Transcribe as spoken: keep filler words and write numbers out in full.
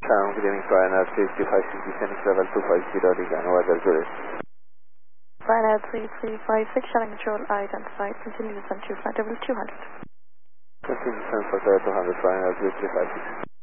Channel, good evening, Ryanair three three five six, descending level two five zero, Ligano, weather good. Ryanair three three five six, channel control identified, continue descent to flight level two hundred. Continue descent for two hundred, Ryanair three three five six.